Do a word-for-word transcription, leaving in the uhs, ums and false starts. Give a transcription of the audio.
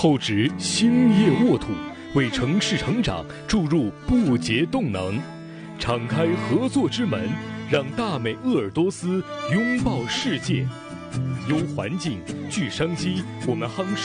厚植兴业沃土，为城市成长注入不竭动能。敞开合作之门，让大美鄂尔多斯拥抱世界。优环境，聚商机，我们夯实